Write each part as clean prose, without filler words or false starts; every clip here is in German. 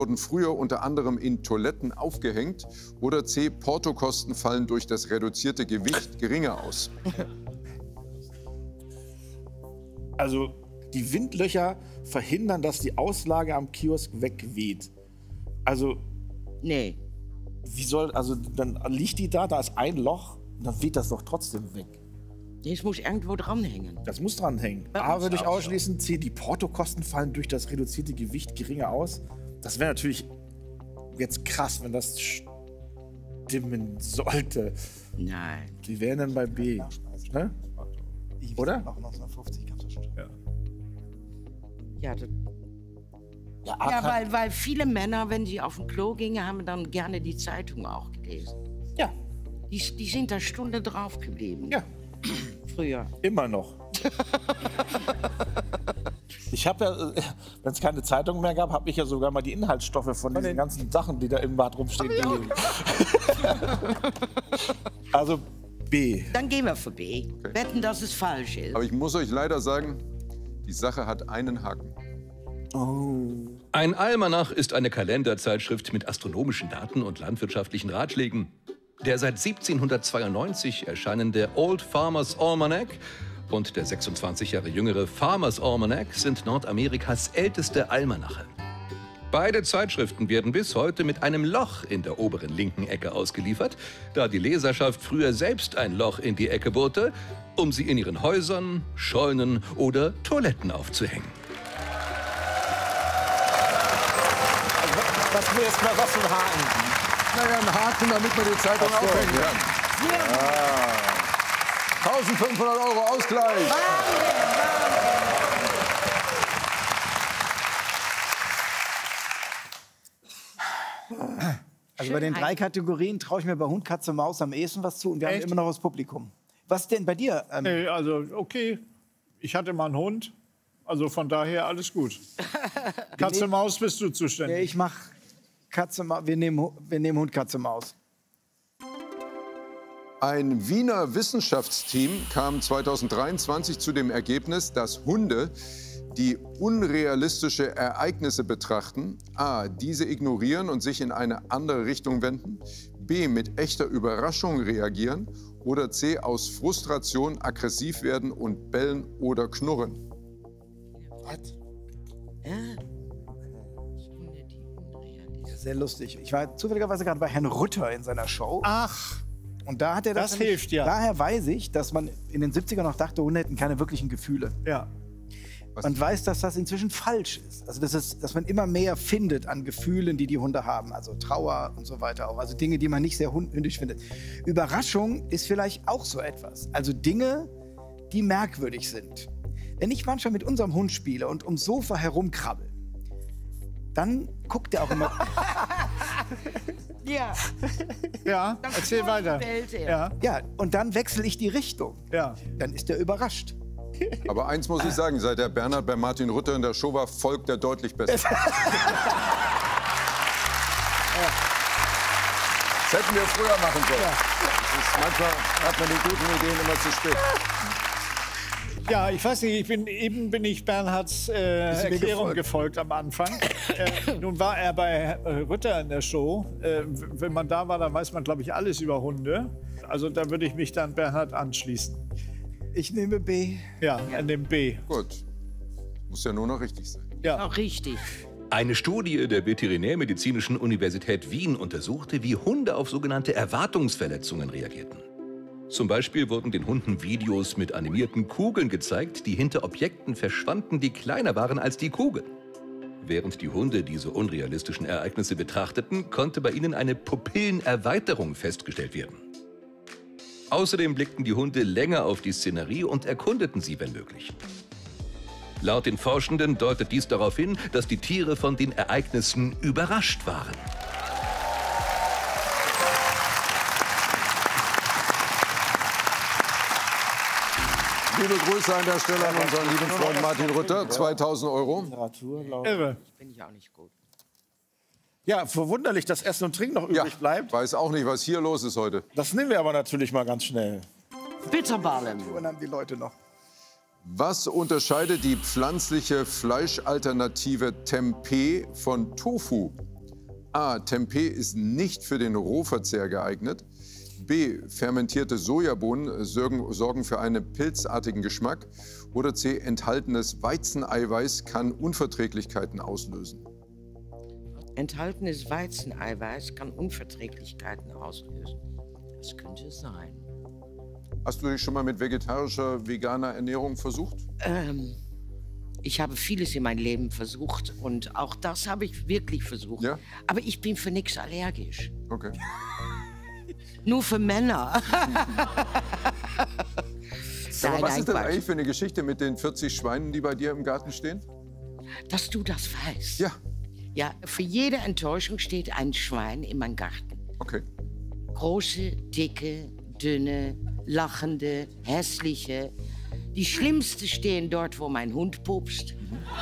wurden früher unter anderem in Toiletten aufgehängt. Oder C. Portokosten fallen durch das reduzierte Gewicht geringer aus. Also die Windlöcher verhindern, dass die Auslage am Kiosk wegweht. Also, Nee. wie soll, also dann liegt die da ist ein Loch, dann weht das doch trotzdem weg. Es muss irgendwo dranhängen. Das muss dranhängen. Bei A uns würde ich auch ausschließen, C, die Portokosten fallen durch das reduzierte Gewicht geringer aus. Das wäre natürlich jetzt krass, wenn das stimmen sollte. Nein. Die wären dann bei B. Ne? Oder? Noch 1950 gab's das schon. Ja, das, Ja, ja weil viele Männer, wenn sie auf den Klo gingen, haben dann gerne die Zeitung auch gelesen. ja, Die sind da Stunde drauf geblieben. ja, Früher. immer noch. Ich habe ja, wenn es keine Zeitung mehr gab, habe ich ja sogar mal die Inhaltsstoffe von diesen ganzen Sachen, die da im Bad rumstehen, gelesen. Also B. Dann gehen wir für B. Wetten, dass es falsch ist. Aber ich muss euch leider sagen, die Sache hat einen Haken. Ein Almanach ist eine Kalenderzeitschrift mit astronomischen Daten und landwirtschaftlichen Ratschlägen. Der seit 1792 erscheinende Old Farmer's Almanac und der 26 Jahre jüngere Farmer's Almanac sind Nordamerikas älteste Almanache. Beide Zeitschriften werden bis heute mit einem Loch in der oberen linken Ecke ausgeliefert, da die Leserschaft früher selbst ein Loch in die Ecke bohrte, um sie in ihren Häusern, Scheunen oder Toiletten aufzuhängen. Was für ein Haken? Naja, ein Haken, damit man die Zeitung aufhängen kann. Ja. 1500 € Ausgleich. Also bei den 3 Kategorien traue ich mir bei Hund, Katze, Maus am ehesten was zu und wir haben immer noch das Publikum. Was denn bei dir? Nee, also okay, ich hatte mal einen Hund, also von daher alles gut. Katze, Maus bist du zuständig. Ich mach Katze, Maus. Wir nehmen Hund, Katze, Maus. Ein Wiener Wissenschaftsteam kam 2023 zu dem Ergebnis, dass Hunde, die unrealistische Ereignisse betrachten, a. diese ignorieren und sich in eine andere Richtung wenden, b. mit echter Überraschung reagieren oder c. aus Frustration aggressiv werden und bellen oder knurren. Was? Sehr lustig. Ich war zufälligerweise gerade bei Herrn Rütter in seiner Show. Ach, Und da hat er das hilft ja. Daher weiß ich, dass man in den 70ern noch dachte, Hunde hätten keine wirklichen Gefühle. Ja. Man weiß, dass das inzwischen falsch ist. Also dass man immer mehr findet an Gefühlen, die die Hunde haben. Also Trauer und so weiter auch. Also Dinge, die man nicht sehr hündisch findet. Überraschung ist vielleicht auch so etwas. Also Dinge, die merkwürdig sind. Wenn ich manchmal mit unserem Hund spiele und ums Sofa herumkrabbel, dann guckt er auch immer... Ja. Ja, erzähl weiter. Ja, Ja, und dann wechsle ich die Richtung. ja. Dann ist er überrascht. Aber eins muss ich sagen, seit der Bernhard bei Martin Rütter in der Show war, folgt er deutlich besser. Das hätten wir früher machen sollen. Manchmal hat man die guten Ideen immer zu spät. Ja, ich weiß nicht, eben bin ich Bernhards Erklärung gefolgt am Anfang. Nun war er bei Rütter in der Show. Wenn man da war, dann weiß man, glaube ich, alles über Hunde. Also da würde ich mich dann Bernhard anschließen. Ich nehme B. Ja, er nimmt B. Gut, muss ja nur noch richtig sein. Ja. Auch richtig. Eine Studie der Veterinärmedizinischen Universität Wien untersuchte, wie Hunde auf sogenannte Erwartungsverletzungen reagierten. Zum Beispiel wurden den Hunden Videos mit animierten Kugeln gezeigt, die hinter Objekten verschwanden, die kleiner waren als die Kugel. Während die Hunde diese unrealistischen Ereignisse betrachteten, konnte bei ihnen eine Pupillenerweiterung festgestellt werden. Außerdem blickten die Hunde länger auf die Szenerie und erkundeten sie, wenn möglich. Laut den Forschenden deutet dies darauf hin, dass die Tiere von den Ereignissen überrascht waren. Liebe Grüße an der Stelle an unseren lieben Freund Martin Rütter. 2000 €. Irre. Bin ich auch nicht gut. Ja, verwunderlich, dass Essen und Trinken noch übrig bleibt. Weiß auch nicht, was hier los ist heute. Das nehmen wir aber natürlich mal ganz schnell. Bitterballen. Und haben die Leute noch. Was unterscheidet die pflanzliche Fleischalternative Tempeh von Tofu? A. Tempeh ist nicht für den Rohverzehr geeignet. B. Fermentierte Sojabohnen sorgen für einen pilzartigen Geschmack. Oder C. Enthaltenes Weizeneiweiß kann Unverträglichkeiten auslösen. Enthaltenes Weizeneiweiß kann Unverträglichkeiten auslösen. Das könnte es sein. Hast du dich schon mal mit vegetarischer, veganer Ernährung versucht? Ich habe vieles in meinem Leben versucht und auch das habe ich wirklich versucht. Ja? Aber ich bin für nichts allergisch. Okay. Nur für Männer. Aber was ist das Quatsch. eigentlich für eine Geschichte mit den 40 Schweinen, die bei dir im Garten stehen? Dass du das weißt. Ja. Ja, für jede Enttäuschung steht ein Schwein in meinem Garten. Okay. Große, dicke, dünne, lachende, hässliche. Die schlimmste stehen dort, wo mein Hund pupst.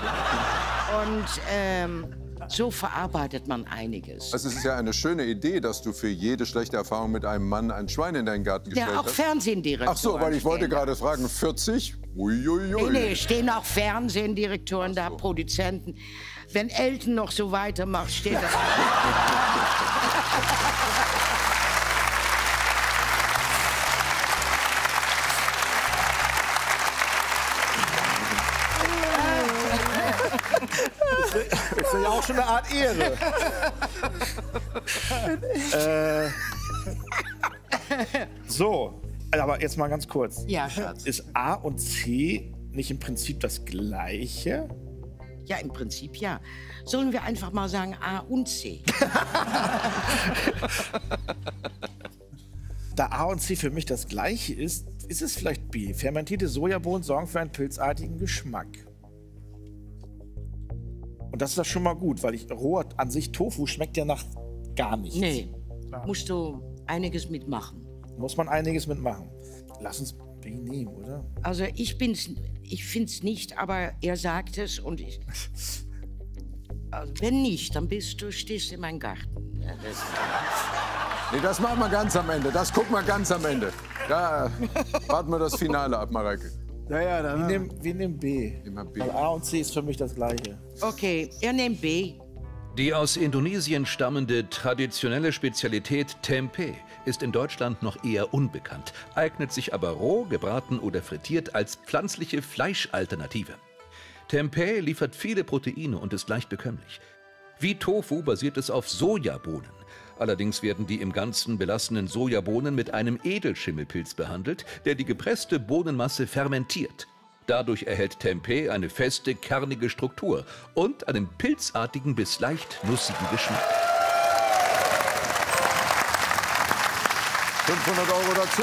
Und so verarbeitet man einiges. Also es ist ja eine schöne Idee, dass du für jede schlechte Erfahrung mit einem Mann ein Schwein in deinen Garten gestellt Ja, auch hast. Fernsehdirektoren. Ach so, weil ich wollte stehen da. gerade fragen, 40? Uiuiui. Nee, stehen auch Fernsehdirektoren da, Produzenten. Wenn Elton noch so weitermacht, steht das. Das ist ja auch schon eine Art Ehre. So, aber jetzt mal ganz kurz. Ja, Schatz. Ist A und C nicht im Prinzip das Gleiche? Ja, im Prinzip ja. Sollen wir einfach mal sagen A und C? Da A und C für mich das Gleiche ist es vielleicht B. Fermentierte Sojabohnen sorgen für einen pilzartigen Geschmack. Und das ist das schon mal gut, weil roh an sich Tofu schmeckt ja nach gar nichts. Nee, musst du einiges mitmachen. Muss man einiges mitmachen. Lass uns B nehmen, oder? Also ich find's nicht, aber er sagt es und ich. Also wenn nicht, dann stehst du in meinem Garten. Ja, Nee, das machen wir ganz am Ende. Das gucken wir ganz am Ende. Da warten wir das Finale ab, Mareike. Ja, dann. Wir nehmen B. Immer B. Weil A und C ist für mich das Gleiche. okay, er nimmt B. Die aus Indonesien stammende traditionelle Spezialität Tempeh ist in Deutschland noch eher unbekannt, eignet sich aber roh, gebraten oder frittiert als pflanzliche Fleischalternative. Tempeh liefert viele Proteine und ist leicht bekömmlich. Wie Tofu basiert es auf Sojabohnen. Allerdings werden die im Ganzen belassenen Sojabohnen mit einem Edelschimmelpilz behandelt, der die gepresste Bohnenmasse fermentiert. Dadurch erhält Tempeh eine feste, kernige Struktur und einen pilzartigen bis leicht nussigen Geschmack. 500 € dazu.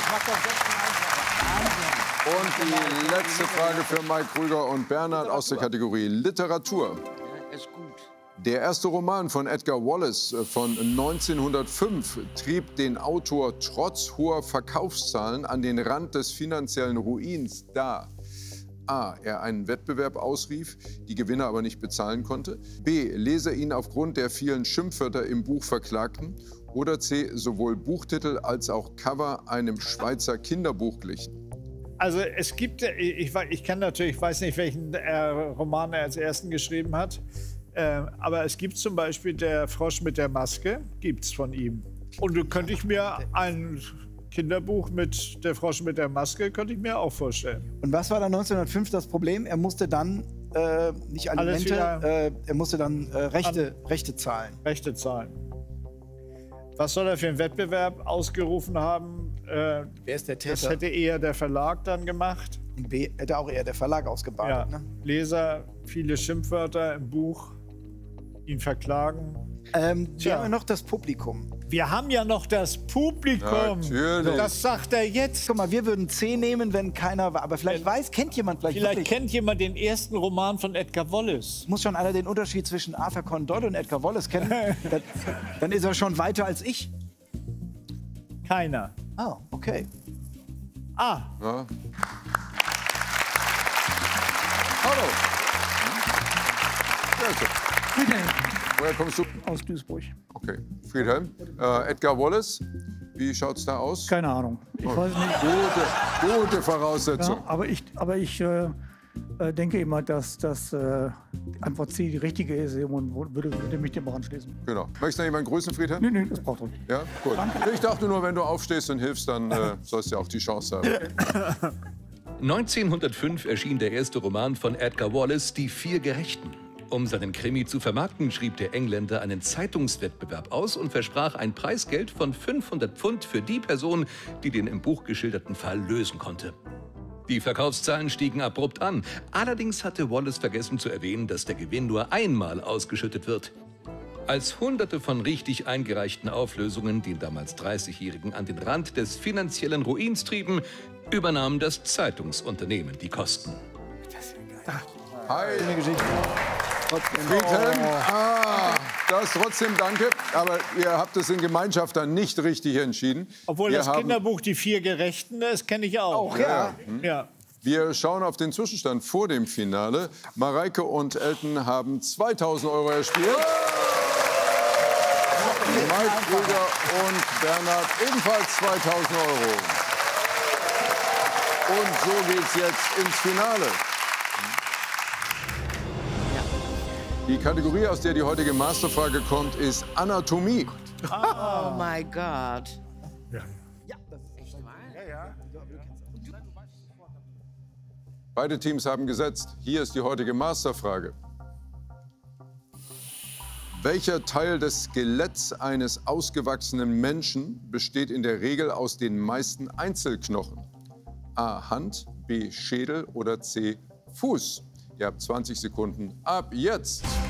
Und die letzte Frage für Mike Krüger und Bernhard aus der Kategorie Literatur. Ja, ist gut. Der erste Roman von Edgar Wallace von 1905 trieb den Autor trotz hoher Verkaufszahlen an den Rand des finanziellen Ruins, da A. er einen Wettbewerb ausrief, die Gewinner aber nicht bezahlen konnte, B. Leser ihn aufgrund der vielen Schimpfwörter im Buch verklagten oder C. sowohl Buchtitel als auch Cover einem Schweizer Kinderbuch glichen. Also es gibt, ich weiß nicht, welchen Roman er als ersten geschrieben hat, aber es gibt zum Beispiel Der Frosch mit der Maske, gibt's von ihm. Und du könnte ich mir ein Kinderbuch mit Der Frosch mit der Maske, könnte ich mir auch vorstellen. Und was war dann 1905 das Problem? Er musste dann nicht Alimente, er musste dann Rechte zahlen. Rechte zahlen. Was soll er für einen Wettbewerb ausgerufen haben? Wer ist der Täter? Das hätte eher der Verlag dann gemacht. Und B hätte auch eher der Verlag ausgebadet. Ja. Ne? Leser, viele Schimpfwörter im Buch, ihn verklagen. Wir haben ja noch das Publikum. Wir haben ja noch das Publikum. Natürlich. Das sagt er jetzt. Guck mal, wir würden C nehmen, wenn keiner war. Aber vielleicht kennt jemand Vielleicht wirklich. kennt jemand den ersten Roman von Edgar Wallace. Muss schon einer den Unterschied zwischen Arthur Conan Doyle und Edgar Wallace kennen. Dann ist er schon weiter als ich. Keiner. Ah, okay. Ah, Ja. Hallo. Woher kommst du? Aus Duisburg. Okay. Friedhelm. Edgar Wallace, wie schaut's da aus? Keine Ahnung. Ich weiß nicht. Gute Voraussetzung. Ja, aber ich denke immer, dass Antwort C die richtige ist und würde mich dem auch anschließen. Genau. Möchtest du noch jemanden grüßen, Friedhelm? Nee, das braucht er nicht. Ja, gut. Ich dachte nur, wenn du aufstehst und hilfst, dann sollst du ja auch die Chance haben. 1905 erschien der erste Roman von Edgar Wallace, Die vier Gerechten. Um seinen Krimi zu vermarkten, schrieb der Engländer einen Zeitungswettbewerb aus und versprach ein Preisgeld von 500 Pfund für die Person, die den im Buch geschilderten Fall lösen konnte. Die Verkaufszahlen stiegen abrupt an. Allerdings hatte Wallace vergessen zu erwähnen, dass der Gewinn nur einmal ausgeschüttet wird. Als Hunderte von richtig eingereichten Auflösungen den damals 30-Jährigen an den Rand des finanziellen Ruins trieben, übernahm das Zeitungsunternehmen die Kosten. Hi. Friedhelm, das trotzdem danke. Aber ihr habt es in Gemeinschaft dann nicht richtig entschieden. Obwohl das Kinderbuch Die vier Gerechten, das kenne ich auch. Ja. Wir schauen auf den Zwischenstand vor dem Finale. Mareike und Elton haben 2.000 € erspielt. Mike Krüger und Bernhard ebenfalls 2.000 €. Und so geht's jetzt ins Finale. Die Kategorie, aus der die heutige Masterfrage kommt, ist Anatomie. Oh mein Gott. Beide Teams haben gesetzt. Hier ist die heutige Masterfrage. Welcher Teil des Skeletts eines ausgewachsenen Menschen besteht in der Regel aus den meisten Einzelknochen? A. Hand, B. Schädel oder C. Fuß? Ihr habt 20 Sekunden ab jetzt.